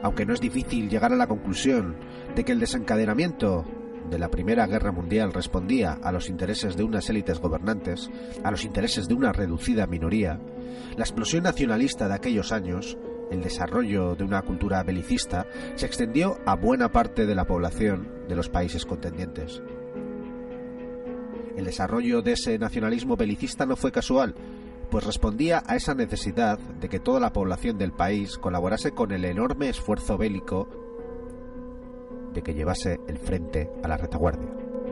aunque no es difícil llegar a la conclusión de que el desencadenamiento de la Primera Guerra Mundial respondía a los intereses de unas élites gobernantes, a los intereses de una reducida minoría, la explosión nacionalista de aquellos años, el desarrollo de una cultura belicista, se extendió a buena parte de la población de los países contendientes. El desarrollo de ese nacionalismo belicista no fue casual, pues respondía a esa necesidad de que toda la población del país colaborase con el enorme esfuerzo bélico de que llevase el frente a la retaguardia.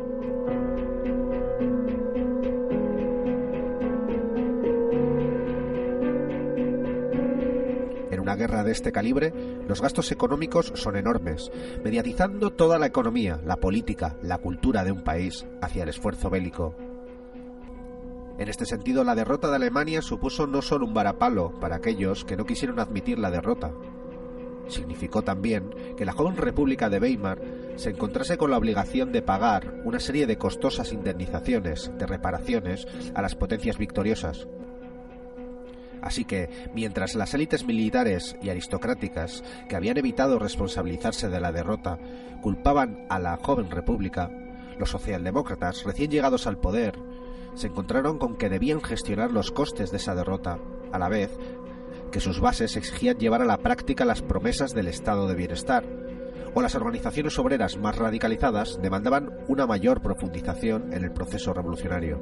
En una guerra de este calibre, los gastos económicos son enormes, mediatizando toda la economía, la política, la cultura de un país hacia el esfuerzo bélico. En este sentido, la derrota de Alemania supuso no solo un varapalo para aquellos que no quisieron admitir la derrota. Significó también que la joven República de Weimar se encontrase con la obligación de pagar una serie de costosas indemnizaciones, de reparaciones a las potencias victoriosas. Así que, mientras las élites militares y aristocráticas, que habían evitado responsabilizarse de la derrota, culpaban a la joven república, los socialdemócratas, recién llegados al poder, se encontraron con que debían gestionar los costes de esa derrota, a la vez que sus bases exigían llevar a la práctica las promesas del estado de bienestar, o las organizaciones obreras más radicalizadas demandaban una mayor profundización en el proceso revolucionario.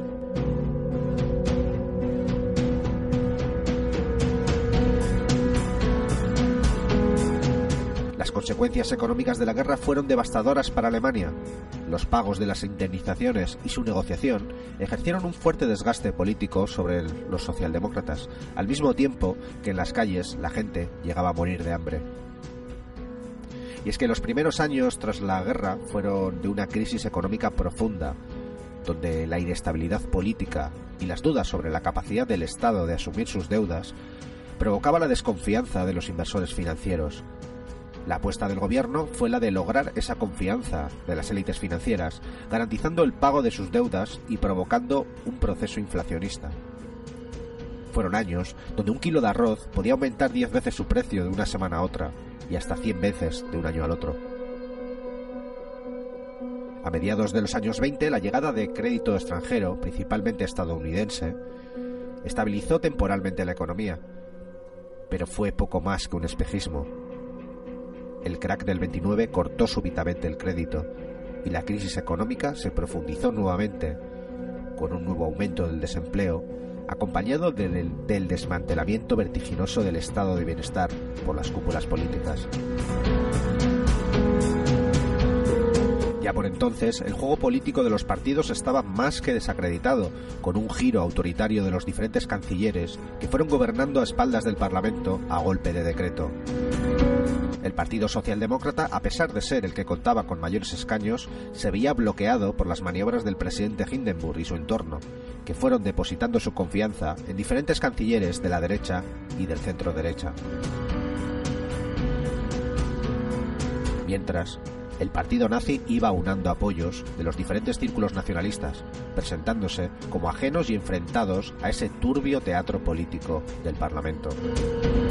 Las consecuencias económicas de la guerra fueron devastadoras para Alemania. Los pagos de las indemnizaciones y su negociación ejercieron un fuerte desgaste político sobre los socialdemócratas, al mismo tiempo que en las calles la gente llegaba a morir de hambre. Y es que los primeros años tras la guerra fueron de una crisis económica profunda, donde la inestabilidad política y las dudas sobre la capacidad del Estado de asumir sus deudas provocaba la desconfianza de los inversores financieros. La apuesta del gobierno fue la de lograr esa confianza de las élites financieras, garantizando el pago de sus deudas y provocando un proceso inflacionista. Fueron años donde un kilo de arroz podía aumentar 10 veces su precio de una semana a otra, y hasta 100 veces de un año al otro. A mediados de los años 20, la llegada de crédito extranjero, principalmente estadounidense, estabilizó temporalmente la economía, pero fue poco más que un espejismo. El crack del 29 cortó súbitamente el crédito y la crisis económica se profundizó nuevamente, con un nuevo aumento del desempleo, acompañado del desmantelamiento vertiginoso del estado de bienestar por las cúpulas políticas. Ya por entonces, el juego político de los partidos estaba más que desacreditado, con un giro autoritario de los diferentes cancilleres que fueron gobernando a espaldas del Parlamento a golpe de decreto. El Partido Socialdemócrata, a pesar de ser el que contaba con mayores escaños, se veía bloqueado por las maniobras del presidente Hindenburg y su entorno, que fueron depositando su confianza en diferentes cancilleres de la derecha y del centro-derecha. Mientras, el partido nazi iba aunando apoyos de los diferentes círculos nacionalistas, presentándose como ajenos y enfrentados a ese turbio teatro político del Parlamento.